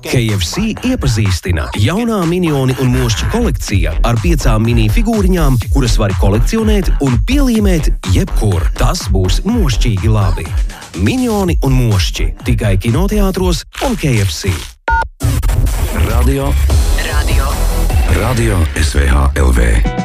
KFC iepazīstina jaunā minioni un mošķi kolekcija ar 5 mini figūriņām, kuras var kolekcionēt un pielīmēt jebkur. Tas būs mošķīgi labi. Minioni un mošķi tikai kinoteātros un KFC. Radio SVH LV.